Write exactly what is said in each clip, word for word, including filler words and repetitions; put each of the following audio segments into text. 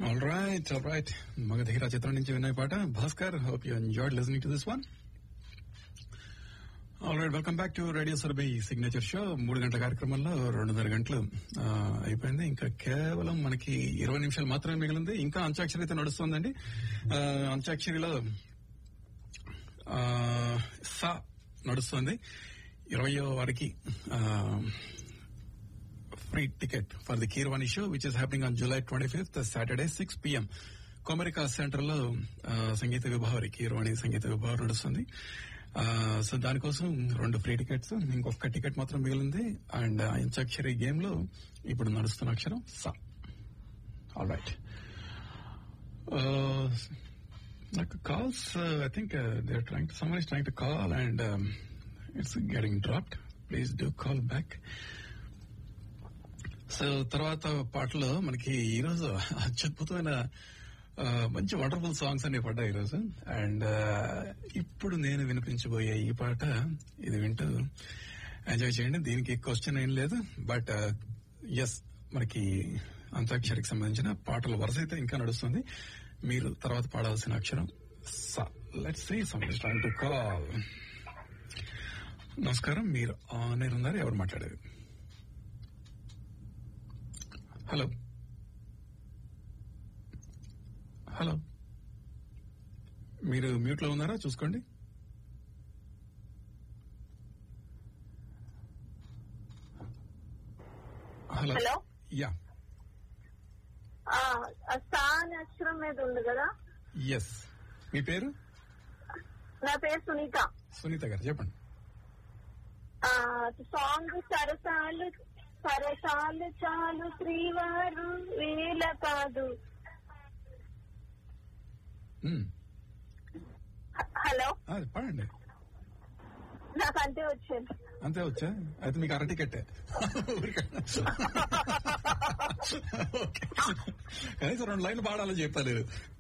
All right, all right. Magadhira చిత్రం నుంచి విన్న పాట Bhaskar. Hope you enjoyed listening to this one. All right, welcome back to radio Surabhi signature show. మూడు గంటల కార్యక్రమంలో రెండున్నర గంటలు ఆ, అయిపోయింది. ఇంకా కేవలం మనకి ఇరవై నిమిషాలు మాత్రమే మిగిలింది. ఇంకా అంత్యాక్షరి అయితే నడుస్తుందండి. ఆ, అంత్యాక్షరిలో ఆ, సా నడుస్తుంది. ఇరవయో వారికి free ticket for the Keerwani show, which is happening on July twenty-fifth, Saturday, six p.m. Comerica centre లో సంగీత విభావరి కీరవాణి సంగీత విభావరి నడుస్తుంది. సో దానికోసం రెండు ఫ్రీ టికెట్స్, ఇంకొక టికెట్ మాత్రం మిగిలింది. అండ్ అంత్యాక్షరి గేమ్ లో ఇప్పుడు నడుస్తున్న అక్షరం సా. ఆల్ రైట్, నాకు calls I think they are trying someone is trying to call and it's getting dropped. Please do call back. So తర్వాత పాటలో మనకి ఈరోజు అత్యద్భుతమైన మంచి వండర్ఫుల్ సాంగ్స్ అన్ని పడ్డాయి ఈరోజు. అండ్ ఇప్పుడు నేను వినిపించబోయే ఈ పాట, ఇది వింటూ ఎంజాయ్ చేయండి. దీనికి క్వశ్చన్ ఏం లేదు, బట్ ఎస్, మనకి అంత్యాక్షరికి సంబంధించిన పాటల వరుస అయితే ఇంకా నడుస్తుంది. మీరు తర్వాత పాడాల్సిన అక్షరం సా. Let's see someone is trying to call. నమస్కారం, మీరు ఆన్ ఎయిర్ ఉన్నారు. ఎవరు మాట్లాడేది? హలో హలో, మీరు మ్యూట్ లో ఉన్నారా? చూసుకోండి. హలో హలో, యా, సా అనే అక్షరం మీద ఉంది కదా. ఎస్. మీ పేరు? నా పేరు సునీత. సునీత గారు చెప్పండి. సాంగ్ సరసాలు సరసాలు చాలు శ్రీవారు వేల కాదు. మ్మ్. హలో, ఆ, పాడండి. నాకు అంతే వచ్చింది. అంతే వచ్చా? అయితే మీకు అర టికెట్టే. కనీసం రెండు లైన్లు పాడాలని చెప్పాలి.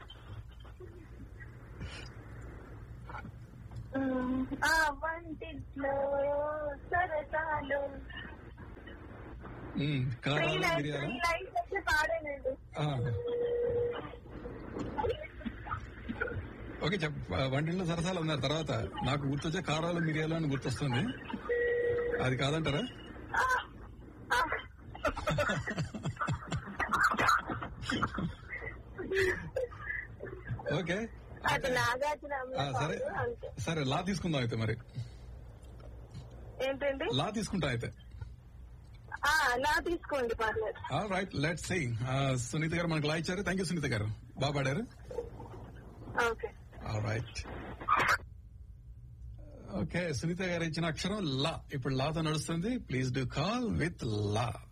ఆ వంటిట్లో సరసాలు కారాలు మిరియాలు. పాడేనండి. ఓకే, వంటింట్లో సరసాలు ఉన్నారు. తర్వాత నాకు గుర్తొచ్చే కారాలు మిరియాలు అని గుర్తొస్తుంది. అది కాదంటారా? ఓకే, సరే సరే, లా తీసుకుందాం అయితే. మరి ఏంటండి? లా తీసుకుంటా అయితే. లా తీసుకోండి, పర్లేదు. All right, let's see. Sunitha గారు మనకు లా ఇచ్చారు. థ్యాంక్ యూ సునీత గారు, బాగా పాడారు. Okay, all right. Okay, Sunitha గారు ఇచ్చిన అక్షరం లా. ఇప్పుడు లాతో నడుస్తుంది. Please do call with law.